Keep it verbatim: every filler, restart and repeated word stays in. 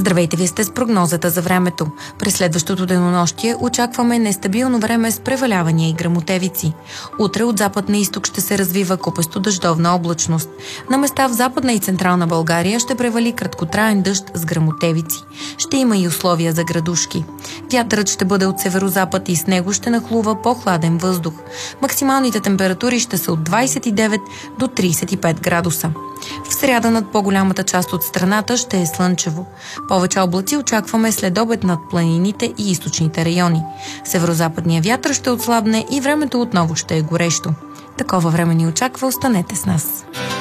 Здравейте, вие сте с прогнозата за времето. През следващото денонощие очакваме нестабилно време с превалявания и гръмотевици. Утре от запад на изток ще се развива купесто дъждовна облачност. На места в Западна и Централна България ще превали краткотраен дъжд с гръмотевици. Ще има и условия за градушки. Вятърът ще бъде от северозапад и с него ще нахлува по-хладен въздух. Максималните температури ще са от двадесет и девет до тридесет и пет градуса. В сряда над по-голямата част от страната ще е слънчево. Повече облаци очакваме след обед над планините и източните райони. Северозападният вятър ще отслабне и времето отново ще е горещо. Такова време ни очаква, останете с нас.